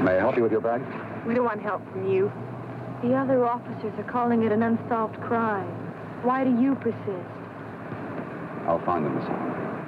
May I help you with your bag? We don't want help from you. The other officers are calling it an unsolved crime. Why do you persist? I'll find them, Miss Allen.